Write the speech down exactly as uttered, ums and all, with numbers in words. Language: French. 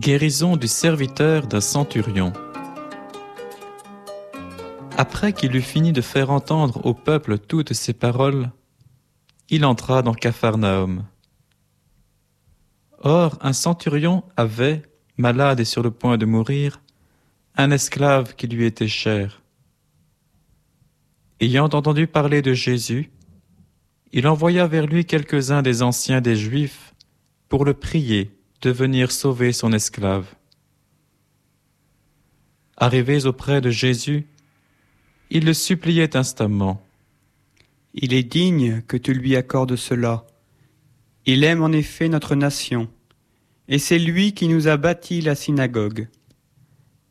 Guérison du serviteur d'un centurion. Après qu'il eut fini de faire entendre au peuple toutes ces paroles, il entra dans Capharnaüm. Or, un centurion avait, malade et sur le point de mourir, un esclave qui lui était cher. Ayant entendu parler de Jésus, il envoya vers lui quelques-uns des anciens des Juifs pour le prier de venir sauver son esclave. Arrivés auprès de Jésus, ils le suppliaient instamment. « Il est digne que tu lui accordes cela. Il aime en effet notre nation, et c'est lui qui nous a bâti la synagogue.